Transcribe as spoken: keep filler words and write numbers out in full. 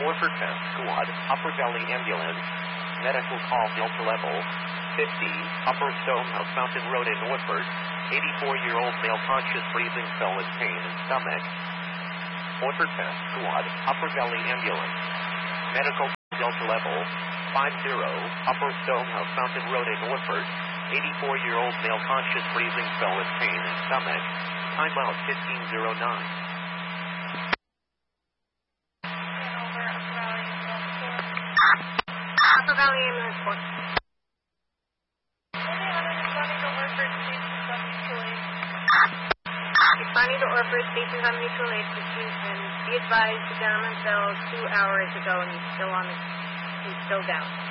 Orford Test Squad, Upper Valley Ambulance, medical call Delta Level fifty, Upper Stonehouse Mountain Road in Orford, eighty-four-year-old male conscious breathing, fell in pain in stomach. Orford Test Squad, Upper Valley Ambulance, medical Delta Level fifty, Upper Stonehouse Mountain Road in Orford, eighty-four-year-old male conscious breathing, fell in pain in stomach. Timeout fifteen oh nine. Upper Valley Ambulance Force. Responding to Orford, stations on mutual aid pursuit, and be advised the gentleman fell two hours ago and he's still on the, he's still down.